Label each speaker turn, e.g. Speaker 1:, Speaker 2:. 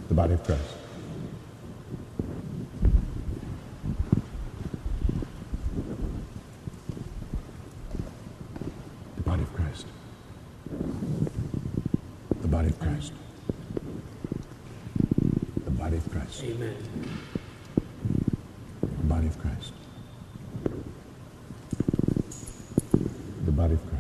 Speaker 1: The body of Christ. The body of Christ. The body of Christ. The body of Christ.
Speaker 2: Amen.
Speaker 1: The body of Christ. The body of Christ.